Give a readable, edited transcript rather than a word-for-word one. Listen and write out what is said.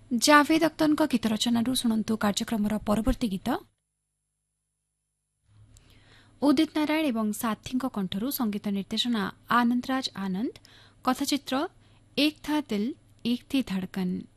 ଜାଭେଦ ଅଖ୍ତରଙ୍କ ଗୀତ ରଚନାରୁ ଶୁଣନ୍ତୁ କାର୍ଯ୍ୟକ୍ରମର ପରବର୍ତ୍ତୀ ଗୀତ ଉଦିତ ନାରାୟଣ ଏବଂ ସାଥୀଙ୍କ କଣ୍ଠରୁ ସଙ୍ଗୀତ ନିର୍ଦ୍ଦେଶନା ଆନନ୍ଦରାଜ ଆନନ୍ଦ କଥାଚିତ୍ର ଏକ ଥା ଦିଲ ଏକ ଥି ଧଡ଼କନ।